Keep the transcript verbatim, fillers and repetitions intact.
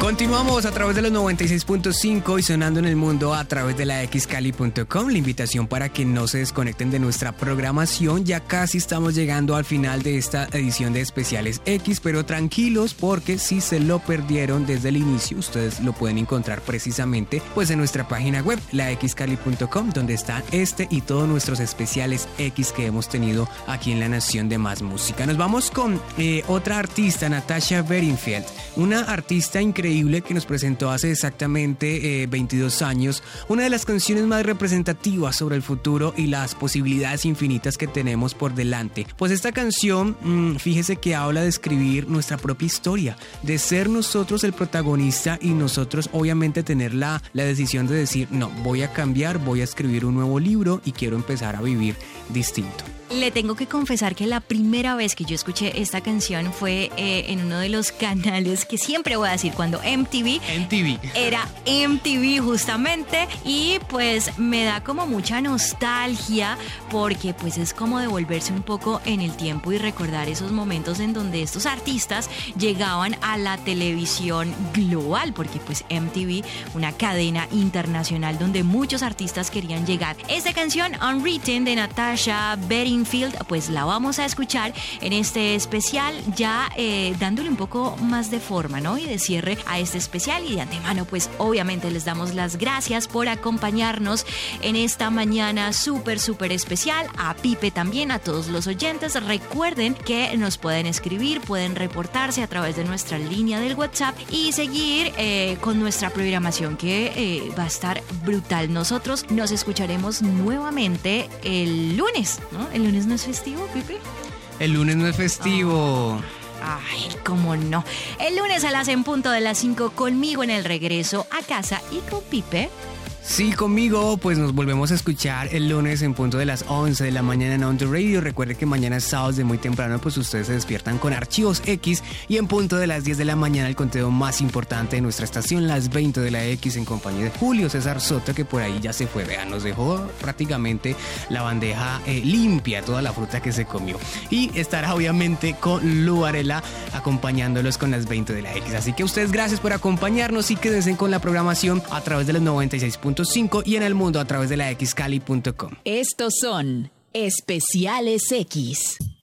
Continuamos a través de los noventa y seis punto cinco y sonando en el mundo a través de la x cali punto com. La invitación para que no se desconecten de nuestra programación. Ya casi estamos llegando al final de esta edición de Especiales X, pero tranquilos porque si se lo perdieron desde el inicio, ustedes lo pueden encontrar precisamente pues en nuestra página web, la x cali punto com, donde están este y todos nuestros especiales X que hemos tenido aquí en La Nación de Más Música. Nos vamos con eh, otra artista, Natasha Bedingfield, una artista increíble que nos presentó hace exactamente eh, veintidós años una de las canciones más representativas sobre el futuro y las posibilidades infinitas que tenemos por delante. Pues esta canción, mmm, fíjese que habla de escribir nuestra propia historia, de ser nosotros el protagonista y nosotros obviamente tener la, la decisión de decir, no, voy a cambiar, voy a escribir un nuevo libro y quiero empezar a vivir distinto. Le tengo que confesar que la primera vez que yo escuché esta canción fue eh, en uno de los canales que siempre voy a decir cuando M T V, M T V era M T V justamente, y pues me da como mucha nostalgia porque pues es como devolverse un poco en el tiempo y recordar esos momentos en donde estos artistas llegaban a la televisión global, porque pues M T V, una cadena internacional donde muchos artistas querían llegar. Esta canción Unwritten de Natasha Bedingfield, pues la vamos a escuchar en este especial, ya eh, dándole un poco más de forma, ¿no? Y de cierre a este especial. Y de antemano, pues obviamente les damos las gracias por acompañarnos en esta mañana súper, súper especial. A Pipe también, a todos los oyentes. Recuerden que nos pueden escribir, pueden reportarse a través de nuestra línea del WhatsApp y seguir eh, con nuestra programación que eh, va a estar brutal. Nosotros nos escucharemos nuevamente el lunes, ¿no? El lunes no es festivo, Pipe. El lunes no es festivo. Oh. Ay, cómo no. El lunes a las en punto de las cinco conmigo en el regreso a casa y con Pipe. Sí, conmigo, pues nos volvemos a escuchar el lunes en punto de las once de la mañana en On The Radio. Recuerde que mañana es sábado de muy temprano, pues ustedes se despiertan con Archivos X y en punto de las diez de la mañana el conteo más importante de nuestra estación, las veinte de la X, en compañía de Julio César Soto, que por ahí ya se fue, vean, nos dejó prácticamente la bandeja eh, limpia, toda la fruta que se comió. Y estará obviamente con Lu Varela acompañándolos con las veinte de la X. Así que ustedes gracias por acompañarnos y quédense con la programación a través de los noventa y seis punto cinco y en el mundo a través de la x cali punto com. Estos son Especiales X.